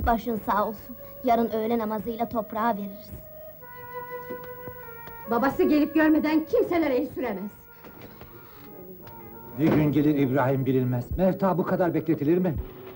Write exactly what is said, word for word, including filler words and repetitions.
Başın sağ olsun, yarın öğle namazıyla toprağa veririz. Babası gelip görmeden kimseler el süremez. Bir gün gelir İbrahim bilinmez. Mevta bu kadar bekletilir mi?